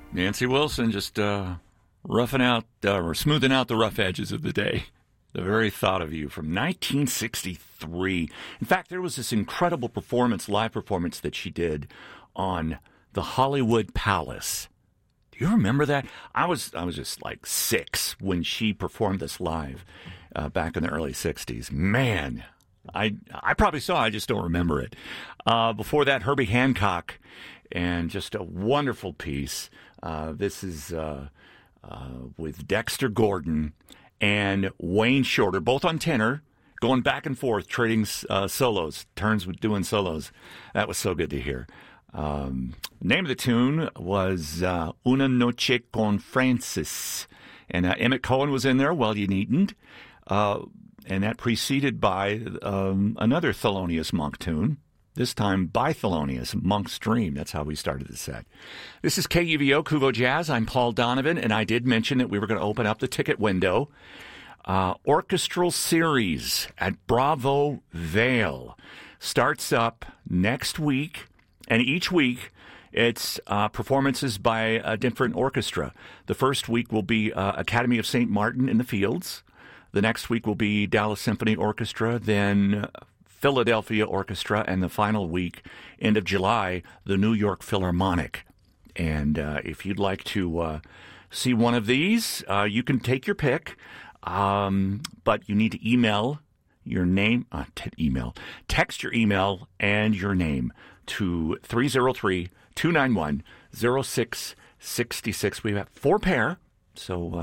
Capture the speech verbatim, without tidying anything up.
Nancy Wilson just uh, roughing out uh, or smoothing out the rough edges of the day. The very thought of you from nineteen sixty-three. In fact, there was this incredible performance, live performance that she did on the Hollywood Palace. Do you remember that? I was I was just like six when she performed this live uh, back in the early sixties. Man, I I probably saw it, I just don't remember it. Uh, before that, Herbie Hancock, and just a wonderful piece. Uh, this is uh, uh, with Dexter Gordon and Wayne Shorter, both on tenor, going back and forth, trading uh, solos, turns with doing solos. That was so good to hear. Um, name of the tune was uh, Una Noche con Francis. And uh, Emmett Cohen was in there, Well You Needn't. Uh, and that preceded by um, another Thelonious Monk tune, this time by Thelonious, Monk's Dream. That's how we started the set. This is K U V O, Kuvo Jazz. I'm Paul Donovan, and I did mention that we were going to open up the ticket window. Uh, orchestral series at Bravo Vale starts up next week, and each week it's uh, performances by a different orchestra. The first week will be uh, Academy of Saint Martin in the Fields. The next week will be Dallas Symphony Orchestra, then Philadelphia Orchestra, and the final week, end of July, the New York Philharmonic. And uh, if you'd like to uh, see one of these, uh, you can take your pick, um, but you need to email your name, uh, t- email, text your email and your name to three oh three, two nine one, oh six six six. We have four pair, so... Uh,